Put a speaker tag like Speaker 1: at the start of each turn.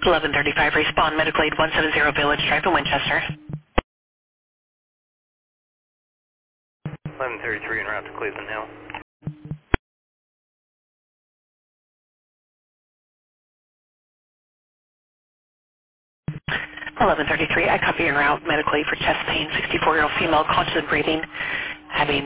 Speaker 1: 1135, respond medical aid 170 Village Drive in Winchester.
Speaker 2: 1133 en route to Cleveland Hill.
Speaker 1: 1133, I copy en route medical aid for chest pain, 64-year-old female, conscious of breathing, having